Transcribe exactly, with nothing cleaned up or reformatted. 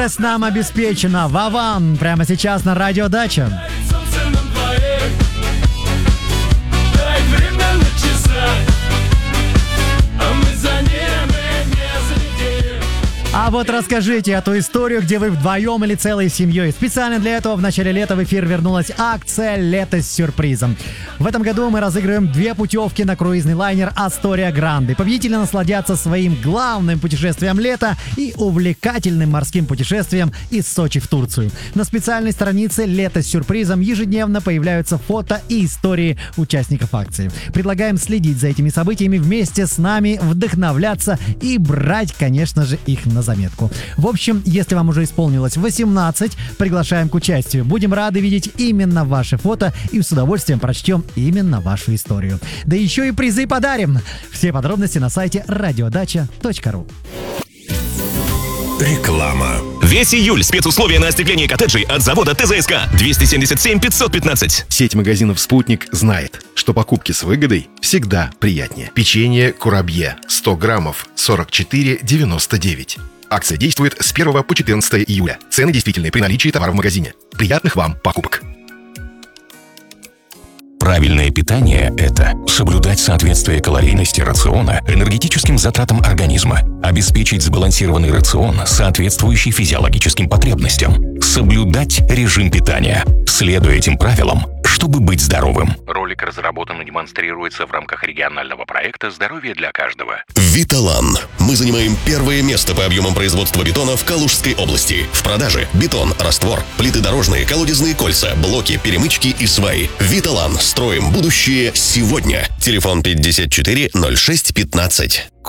нам обеспечена. Вован прямо сейчас на Радио Дача. А вот расскажите эту историю, где вы вдвоем или целой семьей. Специально для этого в начале лета в эфир вернулась акция «Лето с сюрпризом». В этом году мы разыгрываем две путевки на круизный лайнер «Астория Гранде». Победители насладятся своим главным путешествием лета и увлекательным морским путешествием из Сочи в Турцию. На специальной странице «Лето с сюрпризом» ежедневно появляются фото и истории участников акции. Предлагаем следить за этими событиями вместе с нами, вдохновляться и брать, конечно же, их на заметку. В общем, если вам уже исполнилось восемнадцать, приглашаем к участию. Будем рады видеть именно ваши фото и с удовольствием прочтем именно вашу историю. Да еще и призы подарим. Все подробности на сайте радиодача точка ру. Реклама. Весь июль спецусловия на остекление коттеджей от завода ТЗСК. двести семьдесят семь пятьсот пятнадцать. Сеть магазинов «Спутник» знает, что покупки с выгодой всегда приятнее. Печенье «Курабье» сто граммов сорок четыре девяносто девять. Акция действует с первого по четырнадцатое июля. Цены действительны при наличии товара в магазине. Приятных вам покупок! Правильное питание – это соблюдать соответствие калорийности рациона энергетическим затратам организма, обеспечить сбалансированный рацион, соответствующий физиологическим потребностям, соблюдать режим питания, следуя этим правилам, чтобы быть здоровым. Ролик разработан и демонстрируется в рамках регионального проекта «Здоровье для каждого». Виталан. Мы занимаем первое место по объемам производства бетона в Калужской области. В продаже бетон, раствор, плиты дорожные, колодезные кольца, блоки, перемычки и сваи. Виталан. Строим будущее сегодня. Телефон пятьдесят четыре ноль шесть пятнадцать.